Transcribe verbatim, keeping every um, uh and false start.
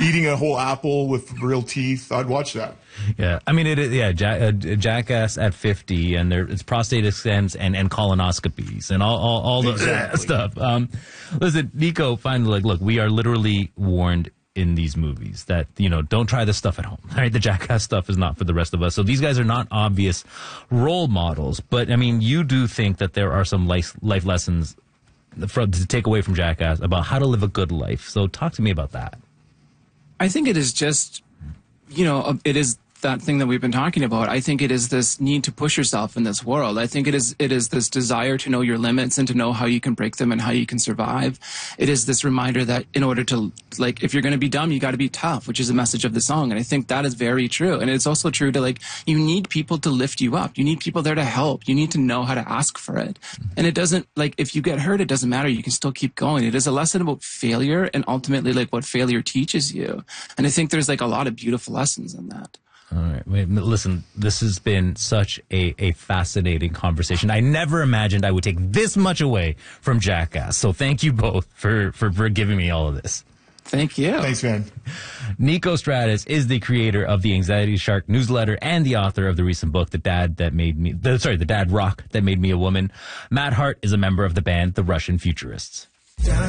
eating a whole apple with real teeth. I'd watch that. Yeah, I mean, it is, yeah, ja- uh, Jackass at fifty, and there it's prostate exams and, and colonoscopies and all all, all the Exactly. stuff. Um, listen, Nico, finally, like, look, we are literally warned in these movies that, you know, don't try this stuff at home. All right, the Jackass stuff is not for the rest of us. So these guys are not obvious role models. But I mean, you do think that there are some life life lessons from, to take away from Jackass about how to live a good life. So talk to me about that. I think it is just, you know, it is that thing that we've been talking about. I think it is this need to push yourself in this world. I think it is it is this desire to know your limits and to know how you can break them and how you can survive. It is this reminder that in order to, like, if you're going to be dumb, you got to be tough, which is the message of the song. And I think that is very true. And it's also true to, like, you need people to lift you up. You need people there to help. You need to know how to ask for it. And it doesn't, like, if you get hurt, it doesn't matter. You can still keep going. It is a lesson about failure and ultimately, like, what failure teaches you. And I think there's, like, a lot of beautiful lessons in that. All right. Wait, listen, this has been such a, a fascinating conversation. I never imagined I would take this much away from Jackass. So thank you both for, for, for giving me all of this. Thank you. Thanks, man. Nico Stratus is the creator of the Anxiety Shark newsletter and the author of the recent book, The Dad That Made Me, the, sorry, The Dad Rock That Made Me a Woman. Matt Hart is a member of the band The Russian Futurists.